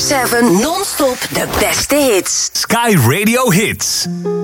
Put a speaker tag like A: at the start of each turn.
A: 24/7 non-stop de beste hits.
B: Sky Radio Hits.